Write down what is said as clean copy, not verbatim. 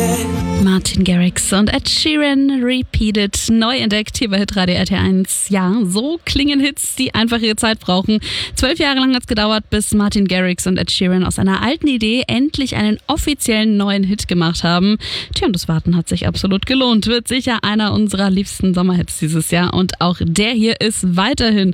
Martin Garrix und Ed Sheeran, Repeated, neu entdeckt hier bei Hitradio RT1. Ja, so klingen Hits, die einfach ihre Zeit brauchen. 12 Jahre lang hat es gedauert, bis Martin Garrix und Ed Sheeran aus einer alten Idee endlich einen offiziellen neuen Hit gemacht haben. Tja, und das Warten hat sich absolut gelohnt. Wird sicher einer unserer liebsten Sommerhits dieses Jahr. Und auch der hier ist weiterhin